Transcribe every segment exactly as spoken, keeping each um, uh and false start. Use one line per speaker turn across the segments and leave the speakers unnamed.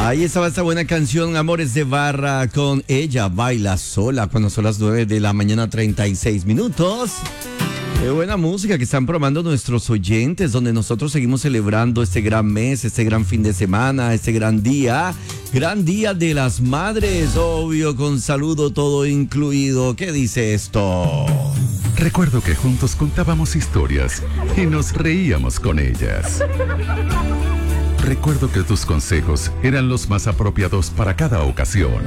Ahí estaba esta buena canción, Amores de Barra, con Ella Baila Sola, cuando son las nueve de la mañana, treinta y seis minutos. Qué buena música que están probando nuestros oyentes, donde nosotros seguimos celebrando este gran mes, este gran fin de semana, este gran día, gran día de las madres, obvio, con saludo todo incluido. ¿Qué dice esto?
Recuerdo que juntos contábamos historias y nos reíamos con ellas. Recuerdo que tus consejos eran los más apropiados para cada ocasión.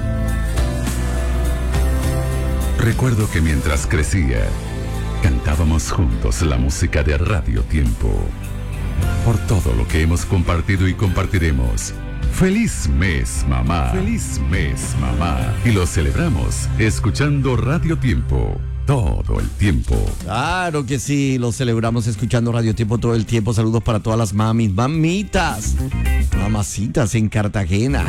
Recuerdo que mientras crecía, cantábamos juntos la música de Radio Tiempo. Por todo lo que hemos compartido y compartiremos. ¡Feliz mes, mamá! ¡Feliz mes, mamá! Y lo celebramos escuchando Radio Tiempo todo el tiempo.
Claro que sí, lo celebramos escuchando Radio Tiempo todo el tiempo. Saludos para todas las mamis, mamitas, mamacitas en Cartagena.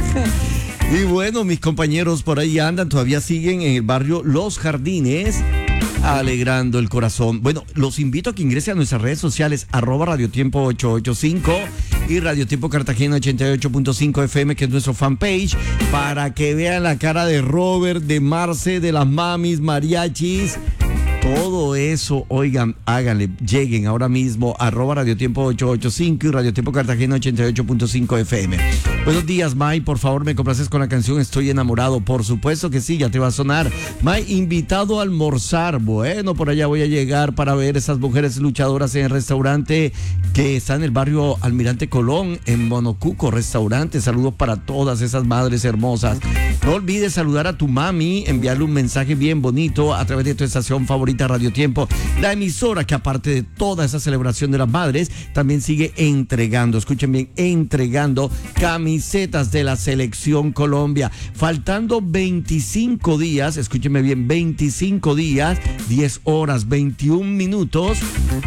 Y bueno, mis compañeros por ahí andan, todavía siguen en el barrio Los Jardines, alegrando el corazón. Bueno, los invito a que ingresen a nuestras redes sociales, arroba Radio Tiempo ocho ocho cinco y Radio Tiempo Cartagena ochenta y ocho punto cinco F M, que es nuestro fanpage, para que vean la cara de Robert, de Marce, de las mamis, mariachis. Todo eso, oigan, háganle, lleguen ahora mismo, arroba Radio Tiempo ocho ocho cinco y Radio Tiempo Cartagena ochenta y ocho punto cinco F M. Buenos días, May, por favor, me complaces con la canción Estoy Enamorado. Por supuesto que sí, ya te va a sonar. May, invitado a almorzar. Bueno, por allá voy a llegar para ver esas mujeres luchadoras en el restaurante que está en el barrio Almirante Colón, en Monocuco Restaurante. Saludos para todas esas madres hermosas. No olvides saludar a tu mami, enviarle un mensaje bien bonito a través de tu estación favorita Radio Tiempo, la emisora que aparte de toda esa celebración de las madres, también sigue entregando, escuchen bien, entregando camisetas de la Selección Colombia. Faltando veinticinco días, escúchenme bien, veinticinco días, diez horas, veintiún minutos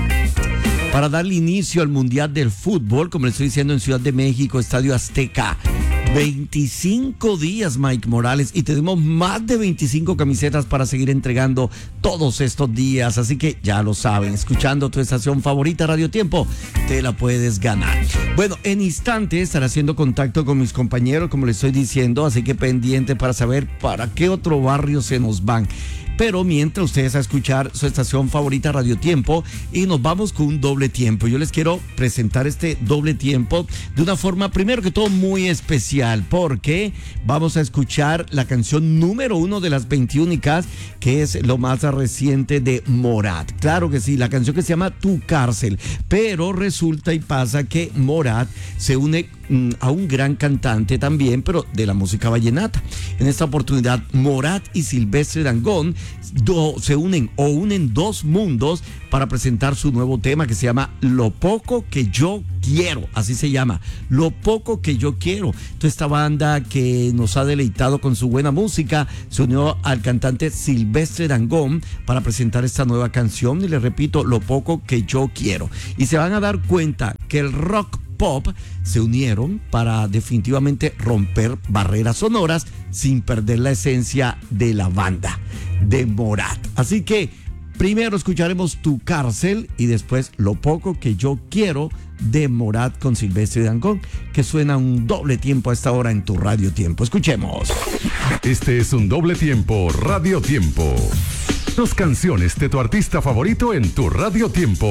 para darle inicio al Mundial del Fútbol, como les estoy diciendo, en Ciudad de México, Estadio Azteca. veinticinco días, Mike Morales, y tenemos más de veinticinco camisetas para seguir entregando todos estos días, así que ya lo saben, escuchando tu estación favorita Radio Tiempo, te la puedes ganar. Bueno, en instantes estaré haciendo contacto con mis compañeros, como les estoy diciendo, así que pendiente para saber para qué otro barrio se nos van. Pero mientras ustedes a escuchar su estación favorita Radio Tiempo, y nos vamos con un doble tiempo. Yo les quiero presentar este doble tiempo de una forma, primero que todo, muy especial, porque vamos a escuchar la canción número uno de las veintiúnicas, que es lo más reciente de Morat. Claro que sí, la canción que se llama Tu Cárcel. Pero resulta y pasa que Morat se une a un gran cantante también, pero de la música vallenata. En esta oportunidad, Morat y Silvestre Dangond do, se unen o unen dos mundos para presentar su nuevo tema que se llama Lo Poco Que Yo Quiero. Así se llama, Lo Poco Que Yo Quiero. Entonces, esta banda que nos ha deleitado con su buena música se unió al cantante Silvestre Dangond para presentar esta nueva canción, y les repito, Lo Poco Que Yo Quiero. Y se van a dar cuenta que el rock pop se unieron para definitivamente romper barreras sonoras sin perder la esencia de la banda de Morat. Así que primero escucharemos Tu Cárcel y después Lo Poco Que Yo Quiero de Morat con Silvestre Dangond, que suena un doble tiempo a esta hora en tu Radio Tiempo. Escuchemos.
Este es un doble tiempo Radio Tiempo. Dos canciones de tu artista favorito en tu Radio Tiempo.